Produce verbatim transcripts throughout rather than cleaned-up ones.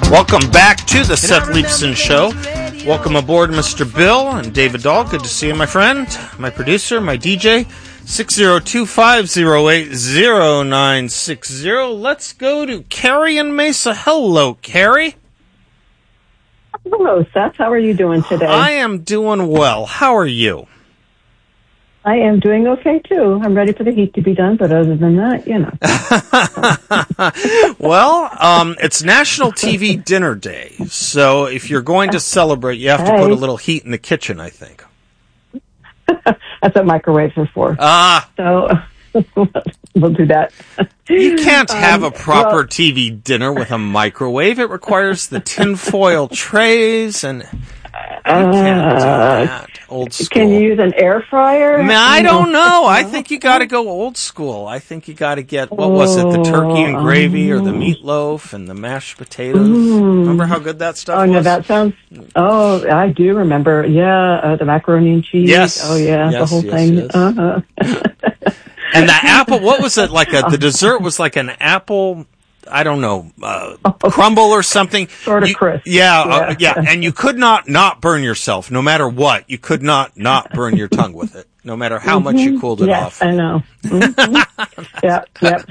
Welcome back to the Seth Leibson Show. Welcome aboard, Mister Bill and David Dahl. Good to see you, my friend, my producer, my D J. six zero two five zero eight zero nine six zero. Let's go to Carrie in Mesa. Hello, Carrie. Hello, Seth. How are you doing today? I am doing well. How are you? I am doing okay, too. I'm ready for the heat to be done, but other than that, you know. Well, um, it's National T V Dinner Day, so if you're going to celebrate, you have to put a little heat in the kitchen, I think. That's what microwaves are for. Ah. So we'll do that. You can't have um, a proper well, T V dinner with a microwave. It requires the tinfoil trays, and you can't do that. Old school. Can you use an air fryer? I don't know. I think you got to go old school. I think you got to get, what was it, the turkey and gravy or the meatloaf and the mashed potatoes. Mm. Remember how good that stuff oh, was? Oh, no, that sounds, oh, I do remember. Yeah, uh, the macaroni and cheese. Yes. Oh, yeah, yes, the whole yes, thing. Yes. Uh-huh. And the apple, what was it, like a, the dessert was like an apple, I don't know, uh, crumble or something. Sort of you, crisp. Yeah, yeah. Uh, yeah, and you could not not burn yourself, no matter what. You could not not burn your tongue with it, no matter how mm-hmm. much you cooled it yes, off. I know. Mm-hmm. yep, yep.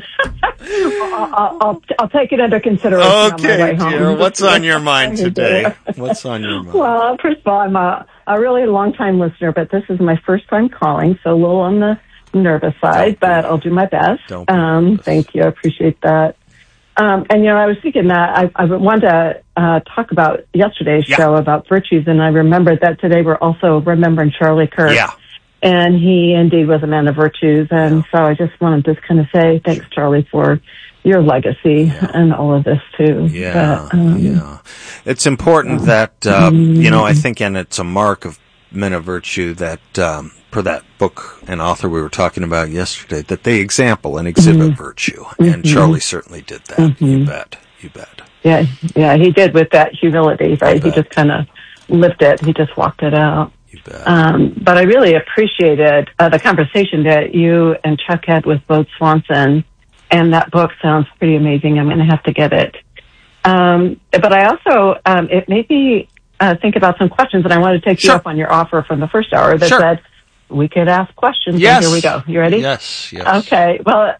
I'll, I'll, I'll, I'll take it under consideration Okay, on my way home. dear, what's on your mind today? What's on your mind? Well, first of all, I'm a, a really long-time listener, but this is my first time calling, so a little on the nervous side, but I'll do my best. Don't um, thank you. I appreciate that. Um, and, you know, I was thinking that I, I wanted to uh, talk about yesterday's yeah. show about virtues, and I remembered that today we're also remembering Charlie Kirk. Yeah. And he indeed was a man of virtues, and yeah. so I just wanted to kind of say thanks, Charlie, for your legacy yeah. and all of this, too. Yeah, but, um, yeah. It's important uh, that, uh, mm-hmm. you know, I think, and it's a mark of men of virtue that, um, per that book and author we were talking about yesterday, that they example and exhibit mm-hmm. virtue. And mm-hmm. Charlie certainly did that. Mm-hmm. You bet. You bet. Yeah, yeah, he did with that humility, right? He just kind of lived it. He just walked it out. You bet. Um, but I really appreciated uh, the conversation that you and Chuck had with Bo Swanson. And that book sounds pretty amazing. I'm going to have to get it. Um, but I also, um, it made me uh, think about some questions, and I wanted to take sure. you up on your offer from the first hour that sure. said, we could ask questions. Yes. So here we go. You ready? Yes, yes. Okay. Well,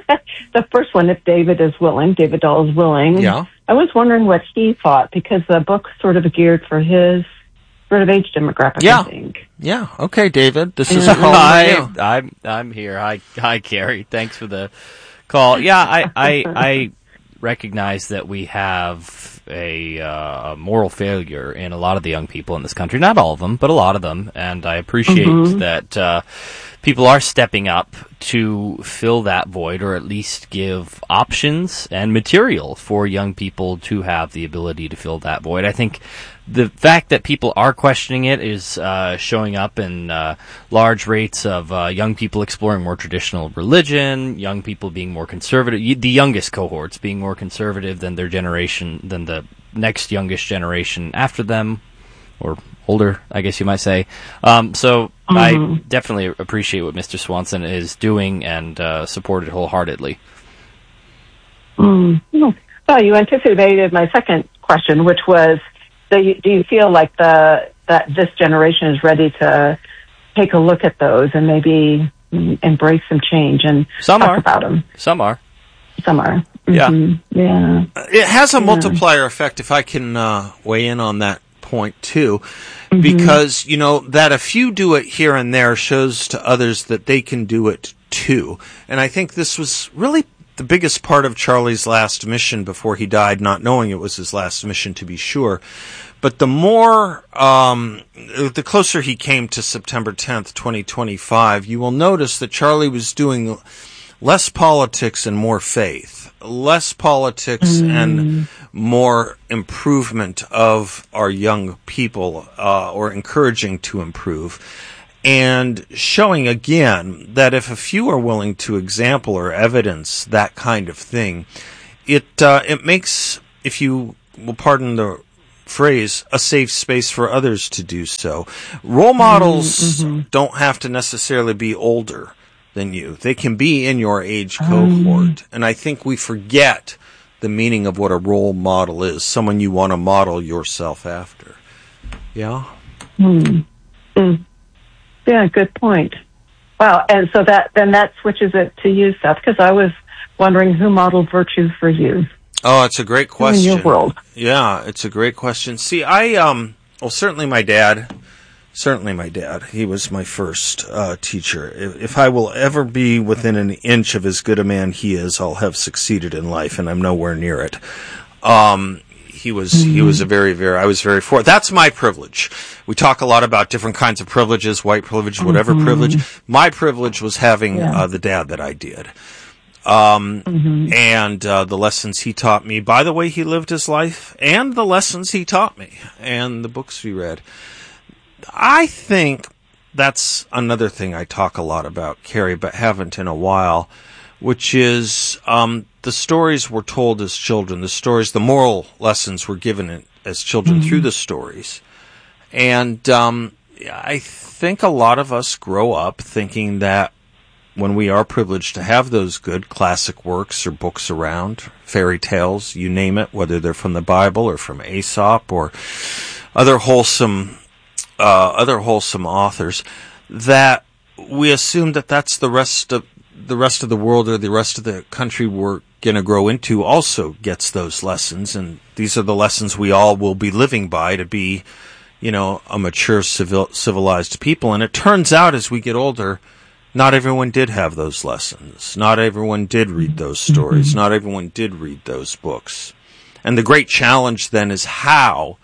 the first one, if David is willing, David Dahl is willing. Yeah. I was wondering what he thought, because the book's sort of geared for his sort of age demographic, yeah. I think. Yeah. Okay, David. This is Yeah. a call. Hi, I'm I'm here. Hi, hi, Carrie. Thanks for the call. Yeah, I I, I recognize that we have a, uh, a moral failure in a lot of the young people in this country. Not all of them, but a lot of them. And I appreciate mm-hmm. that uh, people are stepping up to fill that void, or at least give options and material for young people to have the ability to fill that void. I think the fact that people are questioning it is uh, showing up in uh, large rates of uh, young people exploring more traditional religion, young people being more conservative, the youngest cohorts being more conservative than their generation, than the next youngest generation after them, or older, I guess you might say. Um, so mm-hmm. I definitely appreciate what Mister Swanson is doing, and uh, support it wholeheartedly. Mm. Well, you anticipated my second question, which was, do you, do you feel like the that this generation is ready to take a look at those and maybe embrace some change and some talk are. about them? Some are. Some are. Yeah. Mm-hmm. Yeah. It has a yeah. multiplier effect, if I can uh, weigh in on that point, too, mm-hmm. because, you know, that if you do it here and there shows to others that they can do it, too. And I think this was really the biggest part of Charlie's last mission before he died, not knowing it was his last mission, to be sure. But the more, um, the closer he came to September tenth, twenty twenty-five, you will notice that Charlie was doing less politics and more faith. Less politics mm. and more improvement of our young people, uh, or encouraging to improve. And showing again that if a few are willing to example or evidence that kind of thing, it uh, it makes, if you will pardon the phrase, a safe space for others to do so. Role models mm-hmm. don't have to necessarily be older than you. They can be in your age cohort. Um. And I think we forget the meaning of what a role model is, someone you want to model yourself after. Yeah? Hmm. Mm. Yeah, good point. Wow, and so that then that switches it to you, Seth, because I was wondering who modeled virtue for you. Oh, it's a great question. In your world. Yeah, it's a great question. See, I, um, well, certainly my dad, certainly my dad, he was my first uh, teacher. If, if I will ever be within an inch of as good a man he is, I'll have succeeded in life, and I'm nowhere near it. Um, he was, mm-hmm. he was a very, very, I was very fortunate. That's my privilege. We talk a lot about different kinds of privileges, white privilege, whatever mm-hmm. privilege. My privilege was having yeah. uh, the dad that I did. Um, mm-hmm. and, uh, the lessons he taught me by the way he lived his life and the lessons he taught me and the books we read. I think that's another thing I talk a lot about, Carrie, but haven't in a while, which is, um, the stories were told as children, the stories, the moral lessons were given as children mm-hmm. through the stories. And, um, I think a lot of us grow up thinking that when we are privileged to have those good classic works or books around, fairy tales, you name it, whether they're from the Bible or from Aesop or other wholesome, uh, other wholesome authors, that we assume that that's the rest of the rest of the world or the rest of the country we're going to grow into also gets those lessons, and these are the lessons we all will be living by to be, you know, a mature civil, civilized people. And it turns out as we get older, not everyone did have those lessons. Not everyone did read those stories. Mm-hmm. Not everyone did read those books. And the great challenge then is how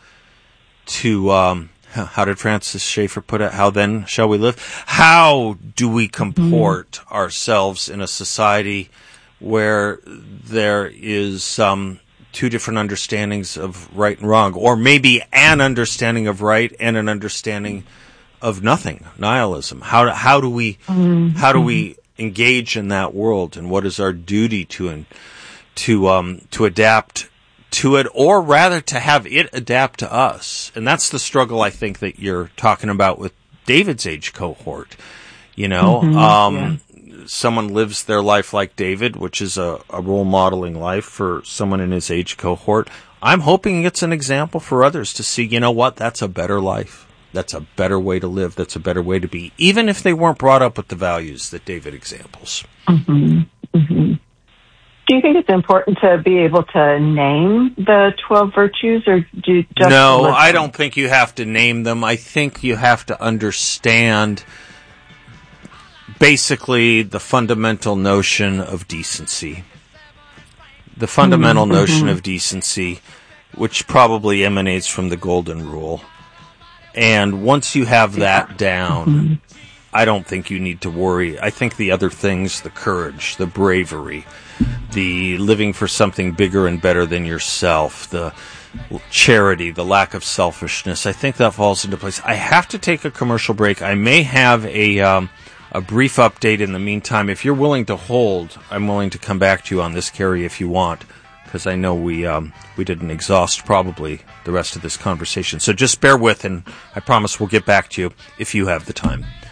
to, um, how did Francis Schaeffer put it? How then shall we live? How do we comport mm-hmm. ourselves in a society where there is um, two different understandings of right and wrong, or maybe an understanding of right and an understanding of nothing, nihilism? How how do we mm-hmm. how do we engage in that world, and what is our duty to to um to adapt to it, or rather to have it adapt to us? And that's the struggle I think that you're talking about with David's age cohort. You know, mm-hmm. um, yeah. someone lives their life like David, which is a, a role modeling life for someone in his age cohort. I'm hoping it's an example for others to see, you know what, that's a better life. That's a better way to live. That's a better way to be, even if they weren't brought up with the values that David examples. Mm-hmm. Mm-hmm. Do you think it's important to be able to name the twelve virtues, or do you just No, listen? I don't think you have to name them. I think you have to understand basically the fundamental notion of decency. The fundamental mm-hmm. notion of decency, which probably emanates from the Golden Rule. And once you have that down, mm-hmm. I don't think you need to worry. I think the other things, the courage, the bravery, the living for something bigger and better than yourself, the charity, the lack of selfishness, I think that falls into place. I have to take a commercial break. I may have a um, a brief update in the meantime. If you're willing to hold, I'm willing to come back to you on this, Carrie, if you want, because I know we um, we didn't exhaust probably the rest of this conversation. So just bear with, and I promise we'll get back to you if you have the time.